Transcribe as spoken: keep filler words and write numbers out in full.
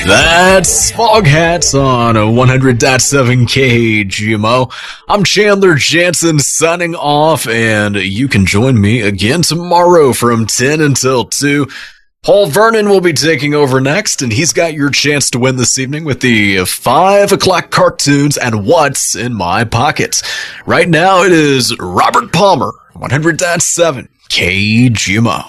That's Foghats on one hundred point seven K G M O. I'm Chandler Jansen signing off, and you can join me again tomorrow from ten until two. Paul Vernon will be taking over next, and he's got your chance to win this evening with the five o'clock cartoons and What's in My Pocket. Right now it is Robert Palmer, one hundred point seven K G M O.